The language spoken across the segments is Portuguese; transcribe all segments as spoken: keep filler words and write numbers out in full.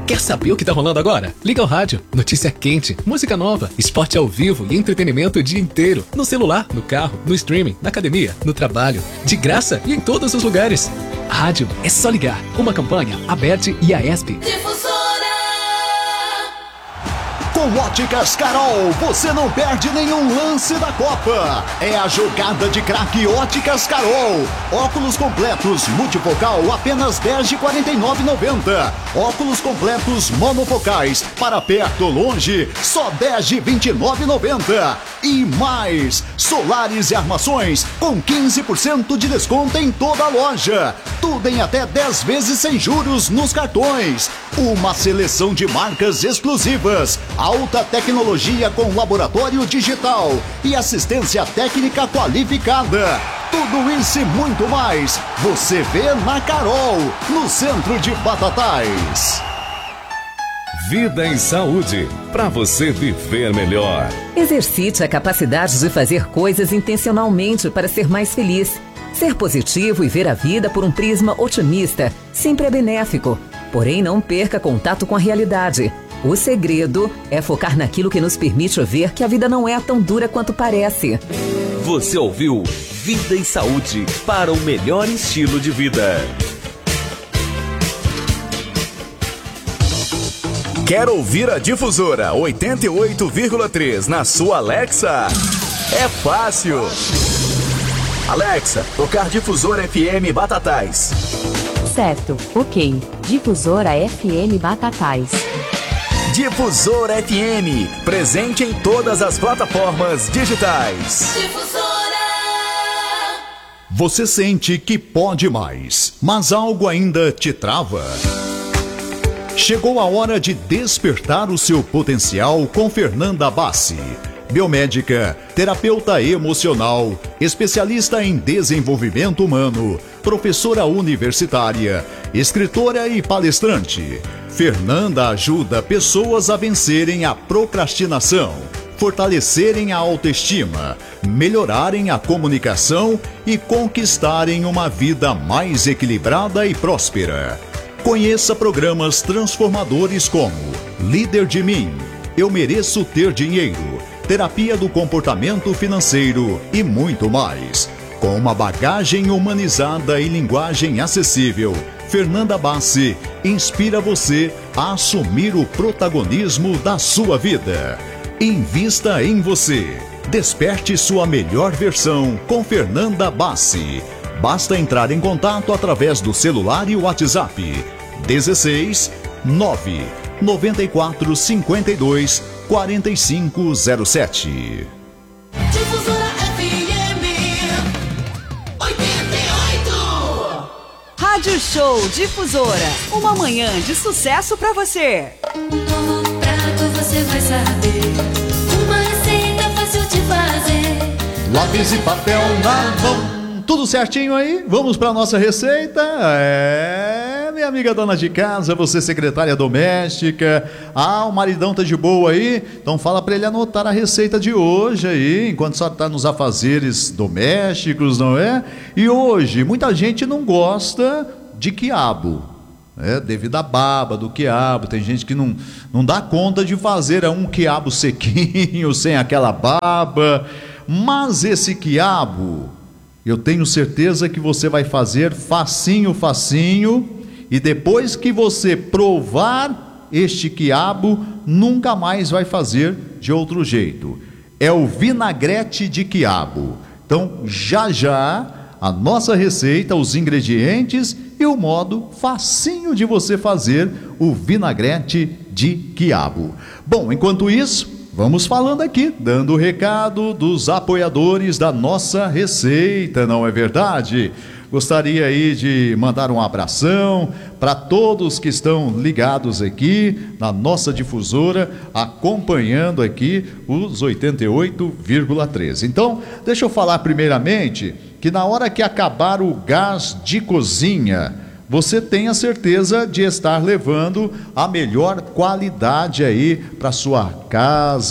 Quer saber o que tá rolando agora? Liga o rádio, notícia quente, música nova, esporte ao vivo e entretenimento o dia inteiro. No celular, no carro, no streaming, na academia, no trabalho. De graça e em todos os lugares. Rádio é só ligar. Uma campanha, Aberte e a ESP. Difusora! Com Óticas Carol, você não perde nenhum lance da Copa. É a jogada de craque Óticas Carol. Óculos completos multifocal apenas dez de quarenta e nove reais e noventa centavos. Óculos completos monofocais para perto ou longe, só dez de vinte e nove reais e noventa centavos. E mais, solares e armações com quinze por cento de desconto em toda a loja. Tudo em até dez vezes sem juros nos cartões. Uma seleção de marcas exclusivas. Alta tecnologia com laboratório digital e assistência técnica qualificada. Tudo isso e muito mais você vê na Carol, no centro de Batatais. Vida em Saúde, para você viver melhor. Exercite a capacidade de fazer coisas intencionalmente para ser mais feliz. Ser positivo e ver a vida por um prisma otimista sempre é benéfico. Porém, não perca contato com a realidade. O segredo é focar naquilo que nos permite ver que a vida não é tão dura quanto parece. Você ouviu Vida e Saúde para o melhor estilo de vida. Quer ouvir a Difusora oitenta e oito vírgula três na sua Alexa? É fácil. Alexa, tocar Difusora F M Batatais. Certo, ok. Difusora F M Batatais. Difusora F M, presente em todas as plataformas digitais. Difusora! Você sente que pode mais, mas algo ainda te trava? Chegou a hora de despertar o seu potencial com Fernanda Bassi. Biomédica, terapeuta emocional, especialista em desenvolvimento humano, professora universitária, escritora e palestrante. Fernanda ajuda pessoas a vencerem a procrastinação, fortalecerem a autoestima, melhorarem a comunicação e conquistarem uma vida mais equilibrada e próspera. Conheça programas transformadores como Líder de Mim, Eu Mereço Ter Dinheiro, Terapia do Comportamento Financeiro e muito mais. Com uma bagagem humanizada e linguagem acessível, Fernanda Bassi inspira você a assumir o protagonismo da sua vida. Invista em você. Desperte sua melhor versão com Fernanda Bassi. Basta entrar em contato através do celular e WhatsApp. dezesseis nove noventa e quatro cinquenta e dois quarenta e cinco zero sete. Difusora F M oitenta e oito. Rádio Show Difusora. Uma manhã de sucesso pra você. Um novo prato você vai saber. Uma receita fácil de fazer. Lápis e papel na mão. Tudo certinho aí? Vamos para nossa receita? É, minha amiga dona de casa, você secretária doméstica. Ah, o maridão tá de boa aí? Então fala para ele anotar a receita de hoje aí, enquanto só tá nos afazeres domésticos, não é? E hoje, muita gente não gosta de quiabo. É, devido à baba do quiabo, tem gente que não, não dá conta de fazer um quiabo sequinho, sem aquela baba. Mas esse quiabo, eu tenho certeza que você vai fazer facinho, facinho, e depois que você provar este quiabo, nunca mais vai fazer de outro jeito. É o vinagrete de quiabo. Então, já já, a nossa receita, os ingredientes e o modo facinho de você fazer o vinagrete de quiabo. Bom, enquanto isso, vamos falando aqui, dando o recado dos apoiadores da nossa receita, não é verdade? Gostaria aí de mandar um abração para todos que estão ligados aqui na nossa difusora, acompanhando aqui os oitenta e oito vírgula três. Então, deixa eu falar primeiramente que na hora que acabar o gás de cozinha, você tenha certeza de estar levando a melhor qualidade aí para sua casa,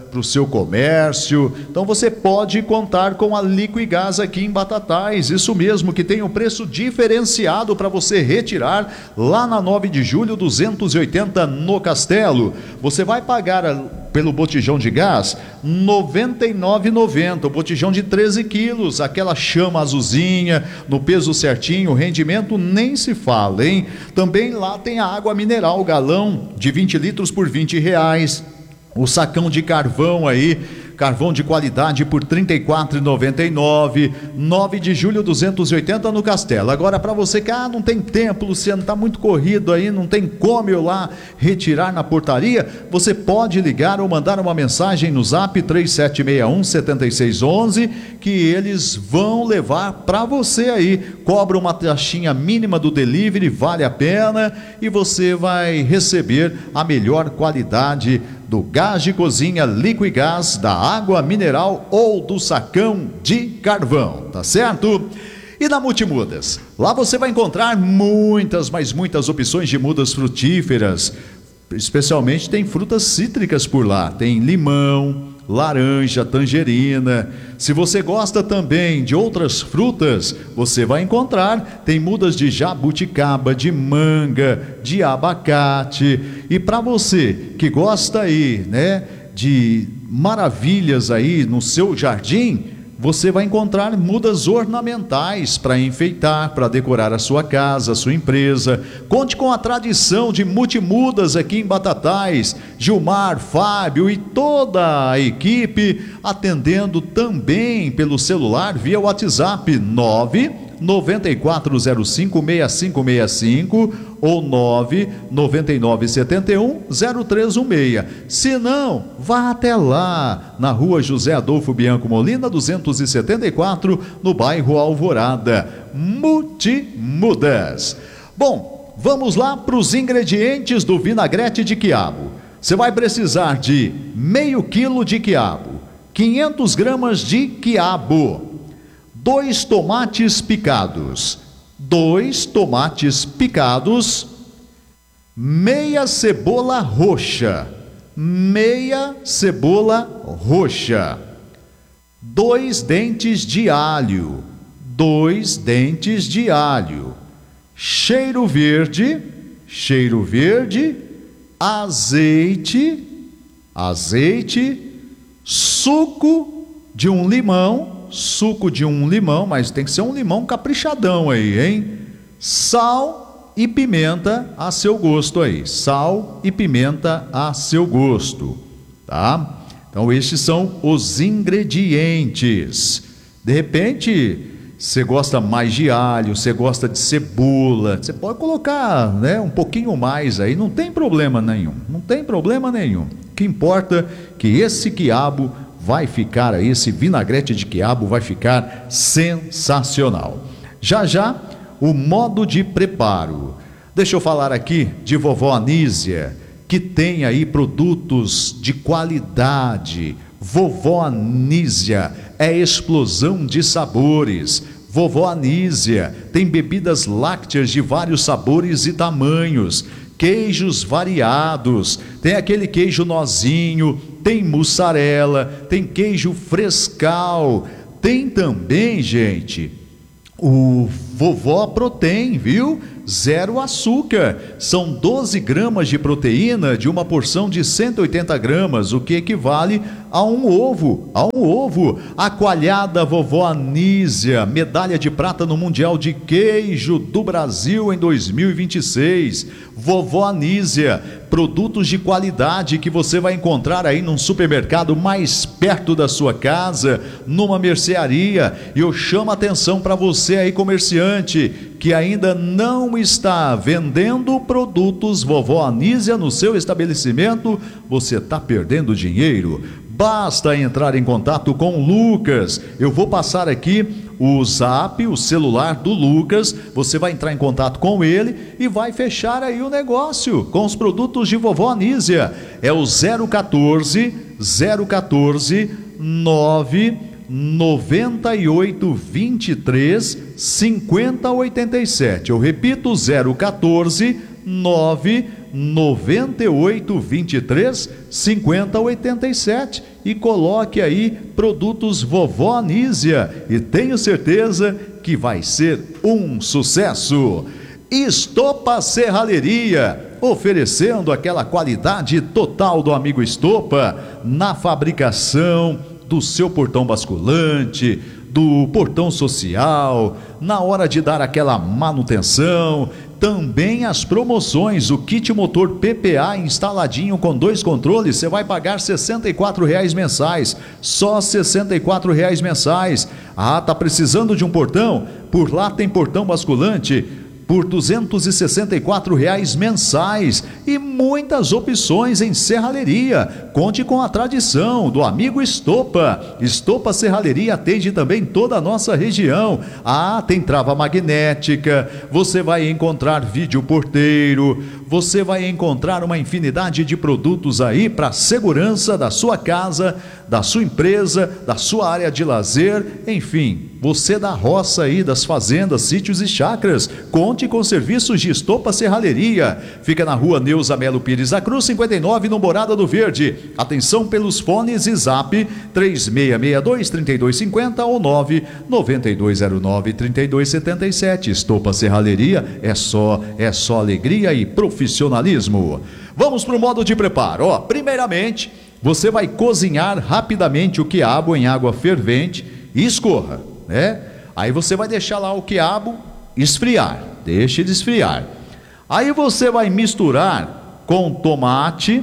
para o seu comércio. Então você pode contar com a Liquigás aqui em Batatais, isso mesmo, que tem um preço diferenciado para você retirar lá na nove de julho duzentos e oitenta no Castelo. Você vai pagar a, pelo botijão de gás noventa e nove reais e noventa centavos, o botijão de treze quilos, aquela chama azulzinha, no peso certinho, o rendimento nem se fala, hein? Também lá tem a água mineral, galão de vinte litros por vinte reais. O sacão de carvão aí, carvão de qualidade por trinta e quatro reais e noventa e nove centavos, nove de julho duzentos e oitenta no Castelo. Agora, para você que ah, não tem tempo, Luciano, tá muito corrido aí, não tem como eu lá retirar na portaria, você pode ligar ou mandar uma mensagem no zap três sete seis um, sete seis um um, que eles vão levar para você aí. Cobra uma taxinha mínima do delivery, vale a pena, e você vai receber a melhor qualidade do gás de cozinha Liquigás, da água mineral ou do sacão de carvão, tá certo? E na Multimudas, lá você vai encontrar muitas, mas muitas opções de mudas frutíferas, especialmente tem frutas cítricas por lá, tem limão, laranja, tangerina. Se você gosta também de outras frutas, você vai encontrar, tem mudas de jabuticaba, de manga, de abacate. E para você que gosta aí, né, de maravilhas aí no seu jardim, você vai encontrar mudas ornamentais para enfeitar, para decorar a sua casa, a sua empresa. Conte com a tradição de Multimudas aqui em Batatais, Gilmar, Fábio e toda a equipe, atendendo também pelo celular via WhatsApp nove nove quatro zero cinco seis cinco seis cinco ou nove nove nove sete um zero três um seis. Se não, vá até lá, na rua José Adolfo Bianco Molina, duzentos e setenta e quatro, no bairro Alvorada. Multimudas. Bom, vamos lá para os ingredientes do vinagrete de quiabo. Você vai precisar de meio quilo de quiabo, quinhentas gramas de quiabo, dois tomates picados, dois tomates picados, meia cebola roxa, meia cebola roxa, dois dentes de alho, dois dentes de alho, cheiro verde, cheiro verde, azeite, azeite, suco de um limão, suco de um limão, mas tem que ser um limão caprichadão aí, hein? Sal e pimenta a seu gosto aí, sal e pimenta a seu gosto, tá? Então estes são os ingredientes. De repente, você gosta mais de alho, você gosta de cebola, você pode colocar, né, um pouquinho mais aí, não tem problema nenhum, não tem problema nenhum. O que importa é que esse quiabo vai ficar aí, esse vinagrete de quiabo vai ficar sensacional. Já já, o modo de preparo. Deixa eu falar aqui de vovó Anísia, que tem aí produtos de qualidade. Vovó Anísia é explosão de sabores. Vovó Anísia tem bebidas lácteas de vários sabores e tamanhos, queijos variados, tem aquele queijo nozinho, tem mussarela, tem queijo frescal, tem também, gente, o Vovó Protein, viu? Zero açúcar, são doze gramas de proteína de uma porção de cento e oitenta gramas, o que equivale a um ovo, a um ovo. A coalhada Vovó Anísia, medalha de prata no Mundial de Queijo do Brasil em dois mil e vinte e seis. Vovó Anísia, produtos de qualidade que você vai encontrar aí num supermercado mais perto da sua casa, numa mercearia. E eu chamo a atenção para você aí, comerciante, que ainda não está vendendo produtos Vovó Anísia no seu estabelecimento, você está perdendo dinheiro. Basta entrar em contato com o Lucas. Eu vou passar aqui o zap, o celular do Lucas. Você vai entrar em contato com ele e vai fechar aí o negócio com os produtos de Vovó Anísia. É o zero quatorze, zero quatorze, nove noventa e oito, vinte e três, cinquenta, oitenta e sete. Eu repito, zero quatorze, nove nove oito dois três, cinco zero oito sete e coloque aí produtos Vovó Anísia e tenho certeza que vai ser um sucesso. Estopa Serralheria, oferecendo aquela qualidade total do amigo Estopa na fabricação do seu portão basculante, do portão social, na hora de dar aquela manutenção. Também as promoções, o kit motor P P A instaladinho com dois controles, você vai pagar sessenta e quatro reais mensais, só sessenta e quatro reais mensais. Ah, tá precisando de um portão? Por lá tem portão basculante por duzentos e sessenta e quatro reais mensais e muitas opções em serralheria. Conte com a tradição do amigo Estopa. Estopa Serralheria atende também toda a nossa região. Ah, tem trava magnética, você vai encontrar vídeo porteiro, você vai encontrar uma infinidade de produtos aí para segurança da sua casa, da sua empresa, da sua área de lazer, enfim, você da roça aí, das fazendas, sítios e chacras, conte com serviços de Estopa Serralheria. Fica na rua Neuza Melo Pires da Cruz, cinquenta e nove, no Morada do Verde. Atenção pelos fones e zap três seis seis dois, três dois cinco zero ou nove nove dois zero nove, três dois sete sete. Estopa Serralheria é só, é só alegria e profissionalismo. Vamos para o modo de preparo. Ó, primeiramente, você vai cozinhar rapidamente o quiabo em água fervente e escorra, né? Aí você vai deixar lá o quiabo esfriar, deixe ele esfriar. Aí você vai misturar com tomate,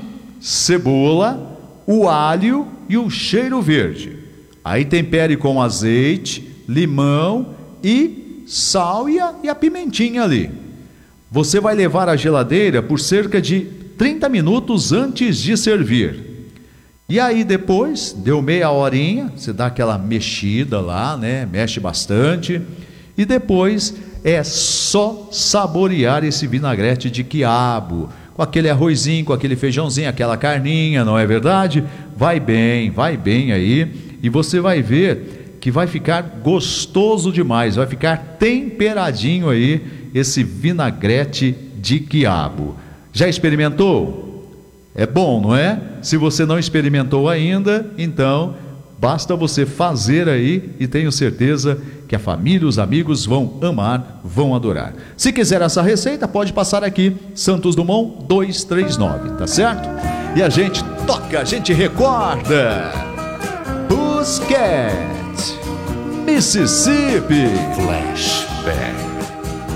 cebola, o alho e o cheiro verde. Aí tempere com azeite, limão e sal e a, e a pimentinha ali. Você vai levar à geladeira por cerca de trinta minutos antes de servir. E aí depois, deu meia horinha, você dá aquela mexida lá, né? Mexe bastante. E depois é só saborear esse vinagrete de quiabo, com aquele arrozinho, com aquele feijãozinho, aquela carninha, não é verdade? Vai bem, vai bem aí. E você vai ver que vai ficar gostoso demais, vai ficar temperadinho aí esse vinagrete de quiabo. Já experimentou? É bom, não é? Se você não experimentou ainda, então basta você fazer aí e tenho certeza que a família, os amigos vão amar, vão adorar. Se quiser essa receita, pode passar aqui, Santos Dumont duzentos e trinta e nove, tá certo? E a gente toca, a gente recorda. Pussycat, Mississippi. Flashback.